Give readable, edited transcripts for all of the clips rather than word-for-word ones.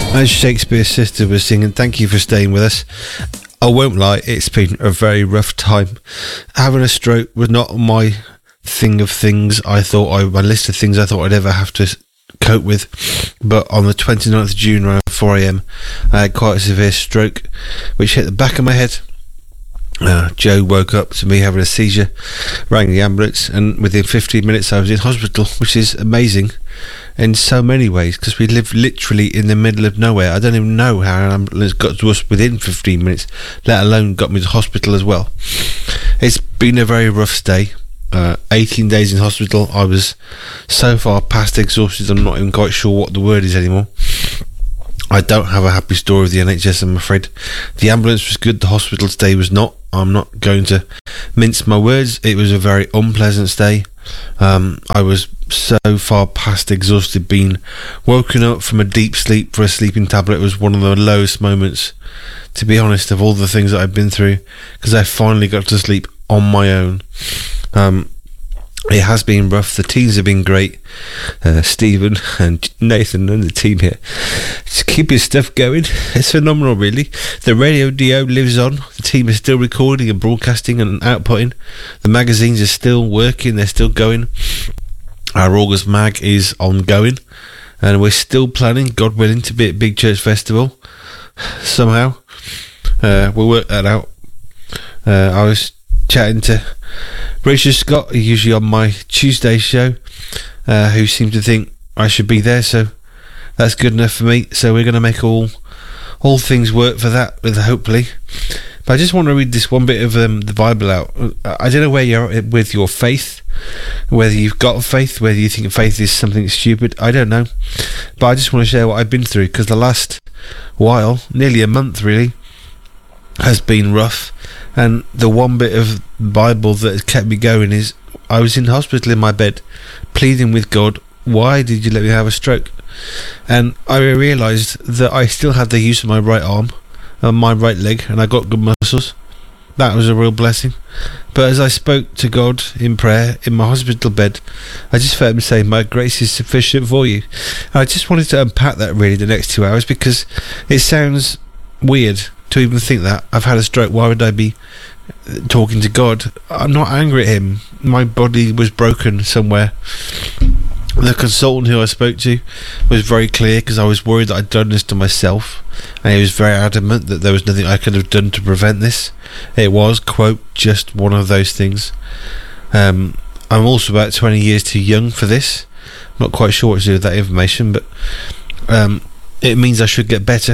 As Shakespeare's sister was singing, thank you for staying with us. I won't lie, it's been a very rough time. Having a stroke was not my thing of things. My list of things I thought I'd ever have to cope with. But on the 29th of June around 4 a.m, I had quite a severe stroke, which hit the back of my head. Joe woke up to me having a seizure, rang the ambulance, and within 15 minutes I was in hospital, which is amazing in so many ways, because we live literally in the middle of nowhere. I don't even know how an ambulance got to us within 15 minutes, let alone got me to hospital as well. It's been a very rough stay. 18 days in hospital. I was so far past exhausted, I'm not even quite sure what the word is anymore. I don't have a happy story with the NHS, I'm afraid. The ambulance was good, the hospital stay was not. I'm not going to mince my words. It was a very unpleasant stay. I was so far past exhausted. Being woken up from a deep sleep for a sleeping tablet was one of the lowest moments, to be honest, of all the things that I've been through, because I finally got to sleep on my own. It has been rough. The teams have been great. Stephen and Nathan and the team here just keeping stuff going. It's phenomenal, really. The Radio Dio lives on. The team is still recording and broadcasting and outputting. The magazines are still working. They're still going. Our August mag is ongoing, and we're still planning, God willing, to be at Big Church Festival somehow. We'll work that out. I was chatting to Richard Scott, usually on my Tuesday show, who seemed to think I should be there, so that's good enough for me. So we're going to make all things work for that, hopefully. But I just want to read this one bit of the Bible out. I don't know where you're at with your faith, whether you've got faith, whether you think faith is something stupid, I don't know. But I just want to share what I've been through, because the last while, nearly a month really, has been rough. And the one bit of Bible that has kept me going is, I was in hospital in my bed pleading with God, why did you let me have a stroke? And I realised that I still had the use of my right arm and my right leg, and I got good muscles. That was a real blessing. But as I spoke to God in prayer in my hospital bed, I just felt him say, my grace is sufficient for you. And I just wanted to unpack that really the next 2 hours, because it sounds weird to even think that I've had a stroke. Why would I be talking to God? I'm not angry at him. My body was broken somewhere. The consultant who I spoke to was very clear, because I was worried that I'd done this to myself, and he was very adamant that there was nothing I could have done to prevent this. It was, quote, just one of those things. I'm also about 20 years too young for this. I'm not quite sure what to do with that information, but it means I should get better.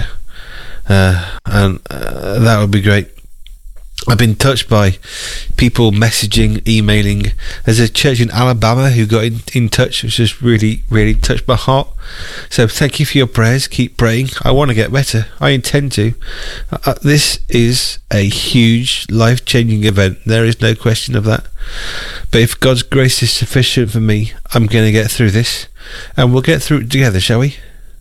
And that would be great. I've been touched by people messaging, emailing. There's a church in Alabama who got in touch, which just really, really touched my heart. So thank you for your prayers. Keep praying. I want to get better. I intend to. This is a huge, life-changing event. There is no question of that. But if God's grace is sufficient for me, I'm going to get through this, and we'll get through it together, shall we?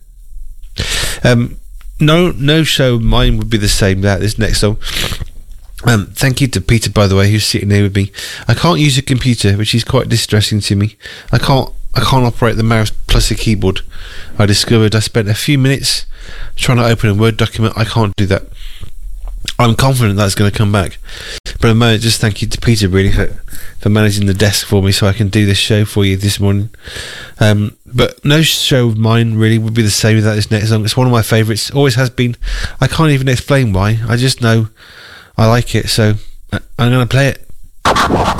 No show of mine would be the same without this next song. Thank you to Peter, by the way, who's sitting here with me. I can't use a computer, which is quite distressing to me. I can't operate the mouse plus a keyboard. I discovered I spent a few minutes trying to open a Word document. I can't do that. I'm confident that's going to come back. But at the moment, just thank you to Peter, really, for managing the desk for me so I can do this show for you this morning. But no show of mine really would be the same without this next song. It's one of my favourites, always has been. I can't even explain why. I just know I like it, so I'm going to play it.